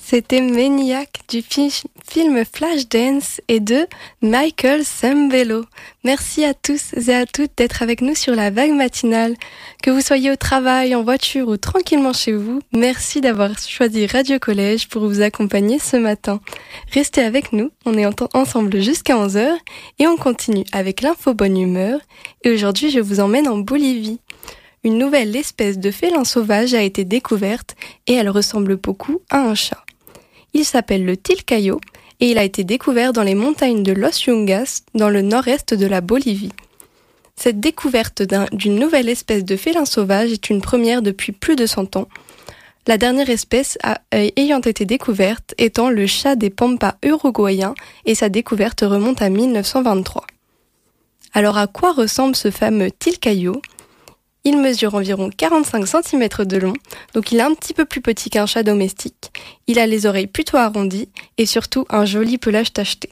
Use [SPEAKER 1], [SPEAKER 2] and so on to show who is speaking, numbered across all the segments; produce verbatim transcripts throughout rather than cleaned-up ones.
[SPEAKER 1] C'était Maniac du fi- film Flashdance et de Michael Sembello. Merci à tous et à toutes d'être avec nous sur la vague matinale. Que vous soyez au travail, en voiture ou tranquillement chez vous, merci d'avoir choisi Radio Collège pour vous accompagner ce matin. Restez avec nous, on est en- ensemble jusqu'à onze heures et on continue avec l'info bonne humeur. Et aujourd'hui, je vous emmène en Bolivie. Une nouvelle espèce de félin sauvage a été découverte et elle ressemble beaucoup à un chat. Il s'appelle le tilcayo et il a été découvert dans les montagnes de Los Yungas, dans le nord-est de la Bolivie. Cette découverte d'un, d'une nouvelle espèce de félin sauvage est une première depuis plus de cent ans. La dernière espèce a, ayant été découverte étant le chat des Pampas uruguayen et sa découverte remonte à mille neuf cent vingt-trois. Alors à quoi ressemble ce fameux tilcayo ? Il mesure environ quarante-cinq centimètres de long, donc il est un petit peu plus petit qu'un chat domestique. Il a les oreilles plutôt arrondies et surtout un joli pelage tacheté.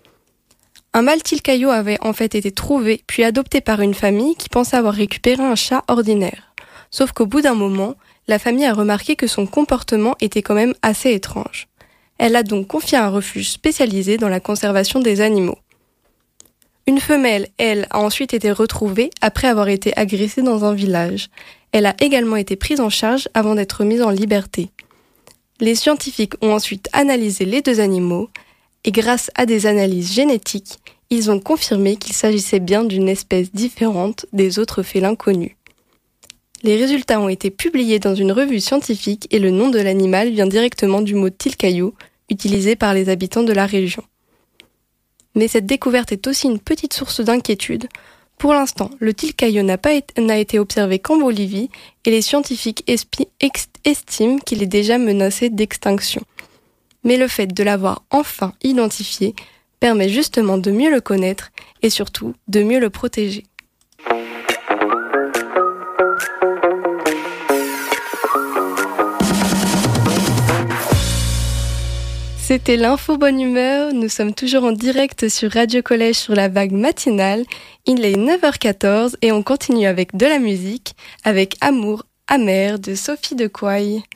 [SPEAKER 1] Un mâle tilcayo avait en fait été trouvé puis adopté par une famille qui pensait avoir récupéré un chat ordinaire. Sauf qu'au bout d'un moment, la famille a remarqué que son comportement était quand même assez étrange. Elle l'a donc confié à un refuge spécialisé dans la conservation des animaux. Une femelle, elle, a ensuite été retrouvée après avoir été agressée dans un village. Elle a également été prise en charge avant d'être mise en liberté. Les scientifiques ont ensuite analysé les deux animaux et grâce à des analyses génétiques, ils ont confirmé qu'il s'agissait bien d'une espèce différente des autres félins connus. Les résultats ont été publiés dans une revue scientifique et le nom de l'animal vient directement du mot tilcayo, utilisé par les habitants de la région. Mais cette découverte est aussi une petite source d'inquiétude. Pour l'instant, le tilcayo n'a pas été, n'a été observé qu'en Bolivie et les scientifiques espi, ex, estiment qu'il est déjà menacé d'extinction. Mais le fait de l'avoir enfin identifié permet justement de mieux le connaître et surtout de mieux le protéger. C'était l'info bonne humeur, nous sommes toujours en direct sur Radio Collège sur la vague matinale. Il est neuf heures quatorze et on continue avec de la musique, avec Amour amer de Sophie de Quaille.